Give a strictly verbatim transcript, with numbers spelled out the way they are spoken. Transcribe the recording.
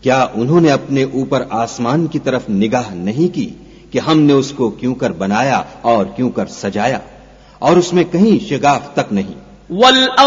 क्या उन्होंने अपने ऊपर आसमान की तरफ निगाह नहीं की कि हमने उसको क्यों कर बनाया और क्यों कर सजाया, और उसमें कहीं शिगाफ तक नहीं।